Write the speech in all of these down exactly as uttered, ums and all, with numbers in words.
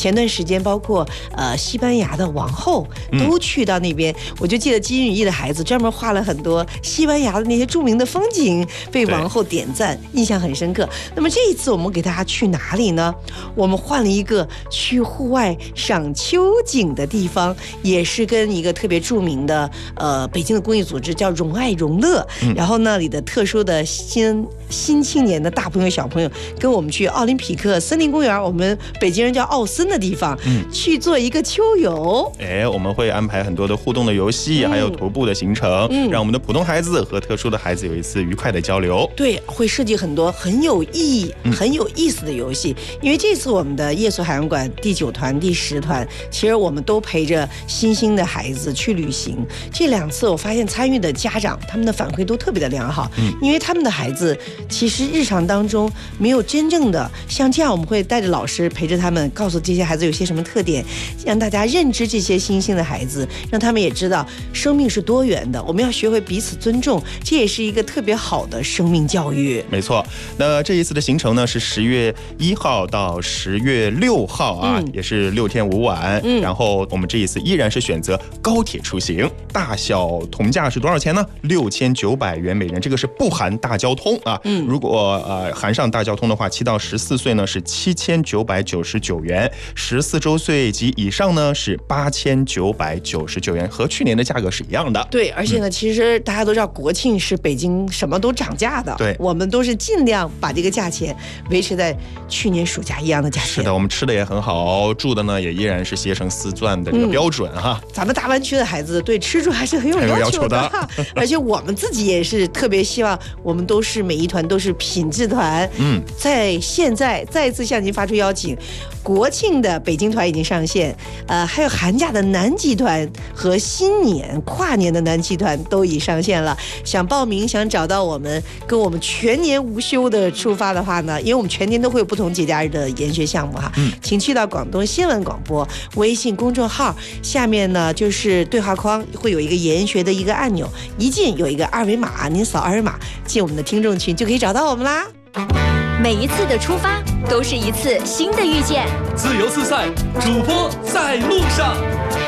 前段时间包括呃西班牙的王后都去到那边，嗯、我就记得金宇逸的孩子专门画了很多西班牙的那些著名的风景，被王后点赞，印象很深刻。那么这一次我们给大家去哪里呢？我们换了一个去户外赏秋景的地方，也是跟一个特别著名的呃北京的公益组织叫荣爱荣乐，嗯、然后那里的特殊的新新青年的大朋友小朋友跟我们去奥林匹克森林公园，我们北京人叫奥森的地方，嗯、去做一个秋游。 哎，我们会安排很多的互动的游戏，嗯、还有徒步的行程，嗯、让我们的普通孩子和特殊的孩子有一次愉快的交流。 对，会设计很多很有意义、嗯、很有意思的游戏。因为这次我们的夜宿海洋馆第九团、第十团，其实我们都陪着新兴的孩子去旅行。这两次我发现参与的家长他们的反馈都特别的良好，嗯、因为他们的孩子其实日常当中没有真正的像这样，我们会带着老师陪着他们，告诉这些孩子有些什么特点，让大家认知这些新兴的孩子，让他们也知道生命是多元的，我们要学会彼此尊重，这也是一个特别好的生命教育。 没错，那这一次的行程呢是十月一号到十月六号啊，嗯、也是六天五晚。嗯、然后我们这一次依然是选择高铁出行，大小同价是多少钱呢？六千九百元每人，这个是不含大交通啊。嗯、如果呃含上大交通的话，七到十四岁呢是七千九百九十九元，十四周岁及以上呢是八千九百九十九元，和去年的价格是一样的。 对，而且呢，嗯、其实大家都知道国庆是北京什么都涨价的， 对， 我们都是尽量把这个价钱维持在去年暑假一样的价钱。 是的，我们吃的也很好，住的呢也依然是携程丝钻的这个标准哈。 嗯、咱们大湾区的孩子对吃住还是很有要求的，而且我们自己也是特别希望，我们都是每一团都是品质团。嗯，在现在再次向您发出邀请，国庆的北京团已经上线，呃，还有寒假的南极团和新年跨年的南极团都已上线了。想报名，想找到我们，跟我们全年无休的出发的话呢，因为我们全年都会有不同节假日的研学项目哈，嗯、请去到广东新闻广播微信公众号下面呢，就是对话框会有一个研学的一个按钮，一进有一个二维码，您扫二维码进我们的听众群就可以找到我们啦。 每一次的出发都是一次新的遇见， 自由自在，主播在路上。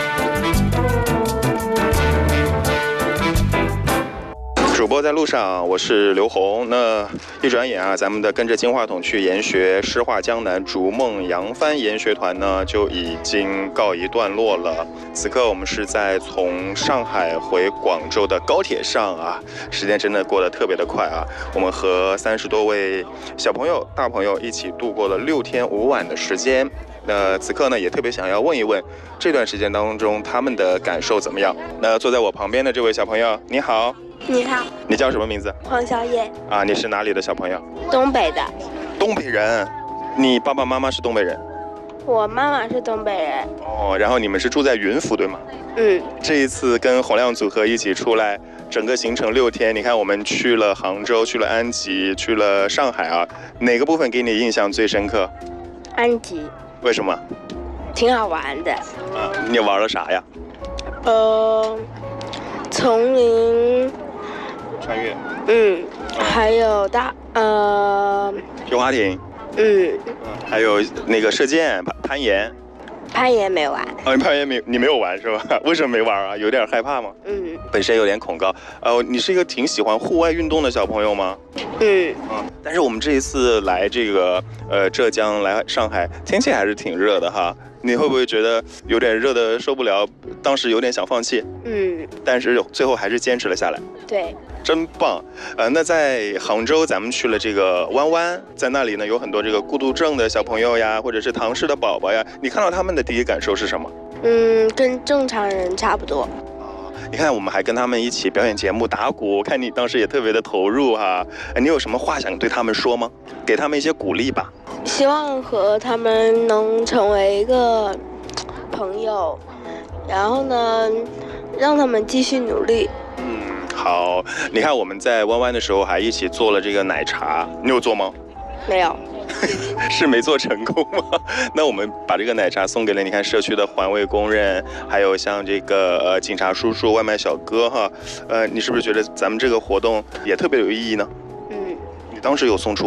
主播在路上，我是刘红。那一转眼啊，咱们的跟着金话筒去研学诗画江南逐梦扬帆研学团呢，就已经告一段落了。此刻我们是在从上海回广州的高铁上啊，时间真的过得特别的快啊。我们和三十多位小朋友、大朋友一起度过了六天五晚的时间。那此刻呢，也特别想要问一问，这段时间当中他们的感受怎么样？那坐在我旁边的这位小朋友，你好。 你好， 你叫什么名字？ 黄小野。 啊，你是哪里的小朋友？ 东北的。 东北人，你爸爸妈妈是东北人？ 我妈妈是东北人。 哦，然后你们是住在云浮对吗？ 嗯。 这一次跟洪亮组合一起出来，整个行程六天，你看我们去了杭州，去了安吉，去了上海啊，哪个部分给你印象最深刻？ 安吉。 为什么？ 挺好玩的。 啊，你玩了啥呀？ 呃，丛林。 穿越， 嗯，嗯还有大呃皮划艇， 嗯， 还有那个射箭、攀攀岩， 攀岩没玩。 哦，你攀岩没你没有玩是吧？为什么没玩啊？有点害怕吗？ 嗯， 本身有点恐高。呃，你是一个挺喜欢户外运动的小朋友吗？ 嗯嗯，但是我们这一次来这个呃浙江来上海，天气还是挺热的哈。你会不会觉得有点热的受不了？当时有点想放弃， 嗯， 但是最后还是坚持了下来。 对， 真棒。呃，那在杭州，咱们去了这个湾湾，在那里呢有很多这个孤独症的小朋友呀，或者是唐氏的宝宝呀。你看到他们的第一感受是什么？ 嗯，跟正常人差不多。 你看，我们还跟他们一起表演节目、打鼓，我看你当时也特别的投入哈。你有什么话想对他们说吗？给他们一些鼓励吧。 希望和他们能成为一个朋友，然后呢，让他们继续努力。 嗯，好。你看我们在湾湾的时候还一起做了这个奶茶，你有做吗？ 没有。 是没做成功吗？那我们把这个奶茶送给了你看社区的环卫工人，还有像这个呃警察叔叔、外卖小哥哈，呃，你是不是觉得咱们这个活动也特别有意义呢？ 嗯。 你当时有送出吗？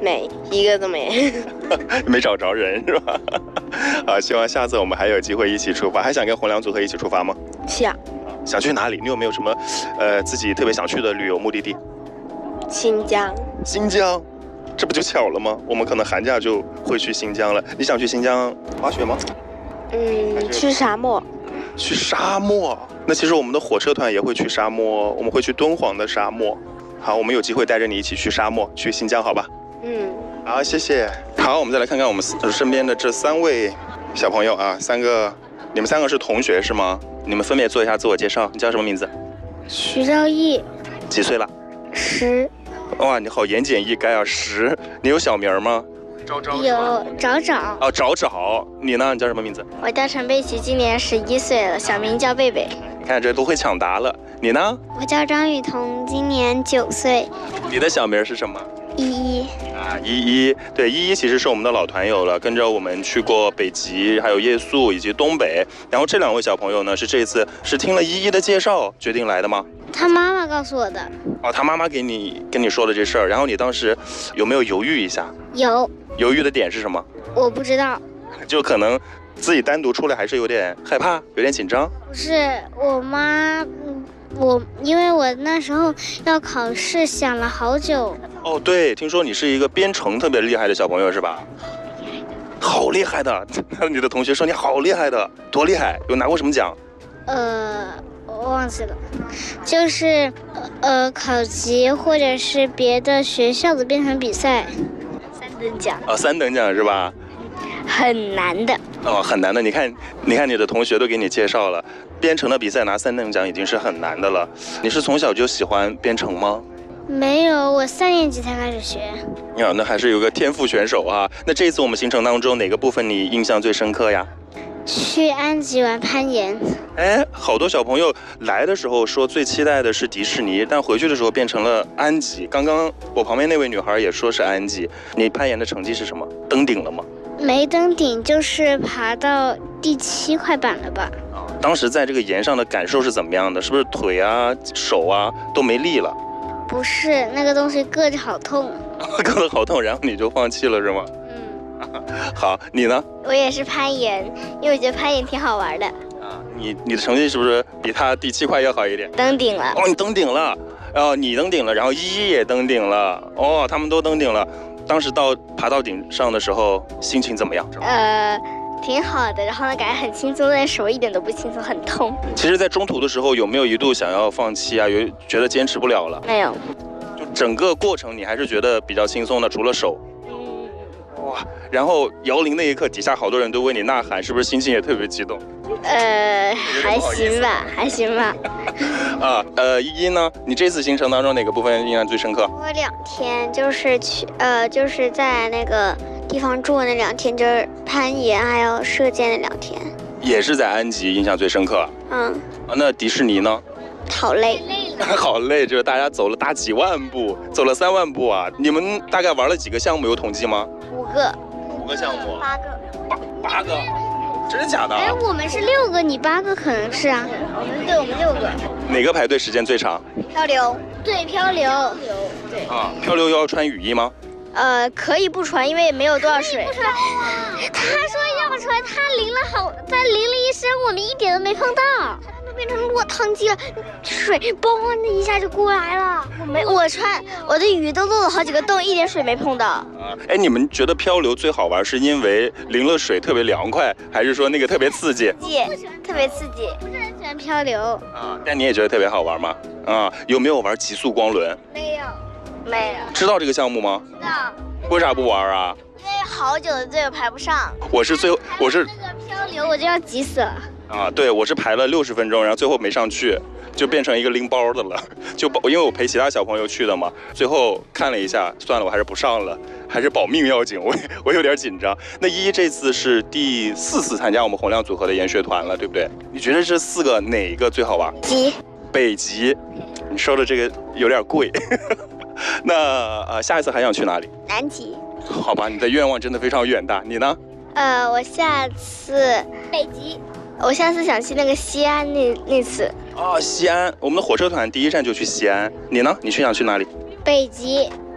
没一个都没。 没找着人是吧？啊，希望下次我们还有机会一起出发。还想跟红娘组合一起出发吗？ 想。 想去哪里？你有没有什么，呃，自己特别想去的旅游目的地？ 新疆。 新疆，这不就巧了吗？我们可能寒假就会去新疆了。你想去新疆滑雪吗？ 嗯，去沙漠。 去沙漠？那其实我们的火车团也会去沙漠，我们会去敦煌的沙漠。好，我们有机会带着你一起去沙漠，去新疆，好吧？ 嗯。 好，谢谢。好，我们再来看看我们身边的这三位小朋友啊，三个，你们三个是同学是吗？你们分别做一下自我介绍。你叫什么名字？ 徐兆义。 几岁了？ 十。 哇，你好言简意赅啊，十。你有小名吗？ 昭昭。有找找。 哦，找找。你呢？你叫什么名字？ 我叫陈贝琪，今年十一岁了，小名叫贝贝。 你看这都会抢答了。你呢？ 我叫张雨桐，今年九岁。 你的小名是什么？ 依依。 啊，依依，对，依依其实是我们的老团友了，跟着我们去过北极，还有夜宿以及东北。然后这两位小朋友呢，是这一次是听了依依的介绍决定来的吗？ 他妈妈告诉我的。 哦，他妈妈给你跟你说的这事儿，然后你当时有没有犹豫一下？ 有。 犹豫的点是什么？ 我不知道。 就可能自己单独出来还是有点害怕，有点紧张。 不是，我妈，我因为我那时候要考试，想了好久。 哦，对，听说你是一个编程特别厉害的小朋友是吧？好厉害的！你的同学说你好厉害的，多厉害？有拿过什么奖？ 呃，我忘记了，就是呃考级或者是别的学校的编程比赛，三等奖。 哦，三等奖是吧？ 很难的。 哦，很难的。你看，你看你的同学都给你介绍了，编程的比赛拿三等奖已经是很难的了。你是从小就喜欢编程吗？ 没有，我三年级才开始学。 呀，那还是有个天赋选手啊。那这一次我们行程当中哪个部分你印象最深刻呀？ 去安吉玩攀岩。 哎，好多小朋友来的时候说最期待的是迪士尼，但回去的时候变成了安吉。刚刚我旁边那位女孩也说是安吉。你攀岩的成绩是什么？登顶了吗？ 没登顶，就是爬到第七块板了吧。 当时在这个岩上的感受是怎么样的？是不是腿啊、手啊都没力了？ 不是，那个东西硌着好痛。 硌得好痛，然后你就放弃了是吗？ 嗯。 好，你呢？ 我也是攀岩，因为我觉得攀岩挺好玩的。 啊，你你的成绩是不是比他第七块要好一点？ 登顶了。 哦，你登顶了。哦，你登顶了，然后依依也登顶了。哦，他们都登顶了。当时到爬到顶上的时候，心情怎么样？ 呃，挺好的，然后呢，感觉很轻松，但手一点都不轻松，很痛。 其实，在中途的时候，有没有一度想要放弃啊？有觉得坚持不了了？ 没有， 就整个过程你还是觉得比较轻松的，除了手。 嗯。 哇，然后摇铃那一刻，底下好多人都为你呐喊，是不是心情也特别激动？ 呃，还行吧，还行吧。 啊，呃，依依呢？你这次行程当中哪个部分印象最深刻？ 我两天就是去，呃，就是在那个地方住的那两天，就是攀岩还有射箭的两天。 也是在安吉，印象最深刻。 嗯。 啊，那迪士尼呢？ 好累。 好累，就是大家走了大几万步，走了三万步啊！你们大概玩了几个项目？有统计吗？ 五个。 五个项目。 八个。 八八个。真的假的？ 哎，我们是六个，你八个可能是啊。我们对，我们六个。 哪个排队时间最长？ 漂流。对，漂流。对。 啊，漂流要穿雨衣吗？ 呃，可以不穿，因为也没有多少水。不穿。他说要穿，他淋了好，他淋了一身，我们一点都没碰到。他都变成落汤鸡了，水嘣的一下就过来了。我没，我穿我的雨都漏了好几个洞，一点水没碰到。啊， 哎，你们觉得漂流最好玩，是因为淋了水特别凉快，还是说那个特别刺激？ 刺激，特别刺激。不是很喜欢漂流。 啊，但你也觉得特别好玩吗？啊，有没有玩极速光轮？ 没有。没有。 知道这个项目吗？ 知道。 为啥不玩啊？ 因为好久的队伍排不上。 我是最后，我是那个漂流，我就要急死了。 啊，对，我是排了六十分钟，然后最后没上去，就变成一个拎包的了。就因为我陪其他小朋友去的嘛，最后看了一下，算了，我还是不上了，还是保命要紧。我我有点紧张。那依依这次是第四次参加我们洪亮组合的研学团了，对不对？你觉得这四个哪一个最好玩？ 极。 北极。你说的这个有点贵。那呃，下一次还想去哪里？ 南极。 好吧，你的愿望真的非常远大。你呢？ 呃，我下次北极。我下次想去那个西安那那次。 啊，西安，我们的火车团第一站就去西安。你呢？你去想去哪里？ 北极。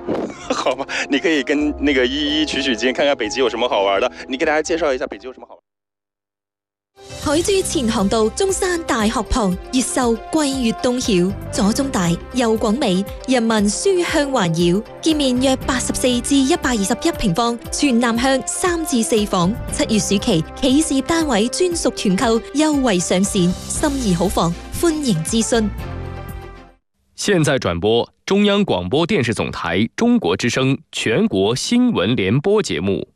好吧，你可以跟那个依依取取经，看看北极有什么好玩的。你给大家介绍一下北极有什么好玩。 海珠前航道中山大學旁，越秀桂月東曉，左中大右廣美，人民書香環繞，建面約八十四至一百二十一平方，全南向三至四房。七月暑期企事業單位專屬團購優惠上線，心儀好房，歡迎諮詢。 现在转播中央广播电视总台中国之声全国新闻联播节目。